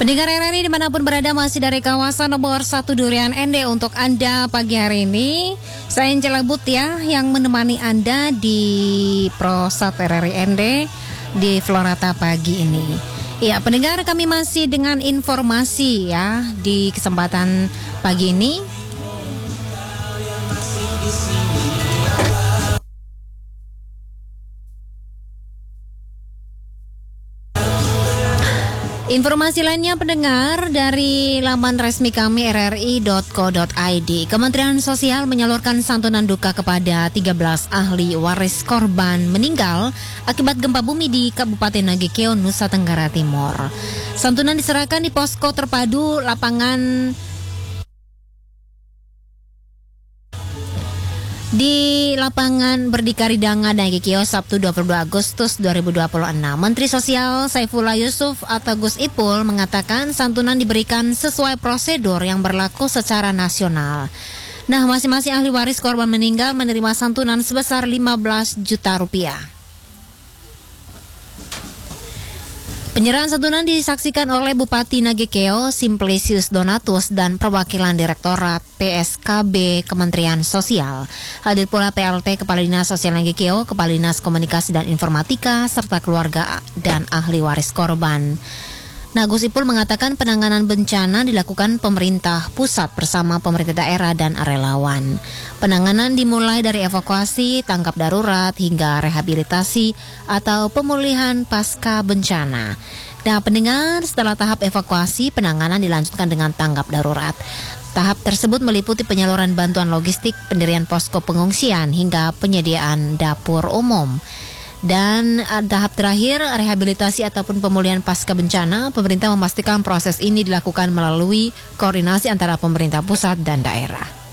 Pendengar RRI dimanapun berada, masih dari kawasan nomor 1 Durian Ende untuk Anda pagi hari ini. Saya Angela But ya, yang menemani Anda di Prosat RRI Ende di Florata pagi ini. Ya, pendengar, kami masih dengan informasi ya di kesempatan pagi ini. Informasi lainnya pendengar dari laman resmi kami rri.co.id. Kementerian Sosial menyalurkan santunan duka kepada 13 ahli waris korban meninggal akibat gempa bumi di Kabupaten Nagekeo, Nusa Tenggara Timur. Santunan diserahkan di posko terpadu lapangan di lapangan Berdikari Danga Nagekeo Sabtu 22 Agustus 2026. Menteri Sosial Saifullah Yusuf atau Gus Ipul mengatakan santunan diberikan sesuai prosedur yang berlaku secara nasional. Nah, masing-masing ahli waris korban meninggal menerima santunan sebesar 15 juta rupiah. Penyerahan santunan disaksikan oleh Bupati Nagekeo Simplicius Donatus dan perwakilan Direktorat PSKB Kementerian Sosial. Hadir pula PLT Kepala Dinas Sosial Nagekeo, Kepala Dinas Komunikasi dan Informatika, serta keluarga dan ahli waris korban. Nah, Gus Ipul mengatakan penanganan bencana dilakukan pemerintah pusat bersama pemerintah daerah dan relawan. Penanganan dimulai dari evakuasi, tanggap darurat, hingga rehabilitasi atau pemulihan pasca bencana. Nah, pendengar, setelah tahap evakuasi, penanganan dilanjutkan dengan tanggap darurat. Tahap tersebut meliputi penyaluran bantuan logistik, pendirian posko pengungsian, hingga penyediaan dapur umum. Dan tahap terakhir, rehabilitasi ataupun pemulihan pasca bencana, pemerintah memastikan proses ini dilakukan melalui koordinasi antara pemerintah pusat dan daerah.